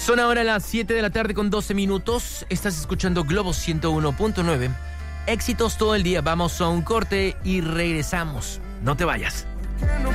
Son ahora las 7 de la tarde con 12 minutos. Estás escuchando Globo 101.9. Éxitos todo el día. Vamos a un corte y regresamos. No te vayas.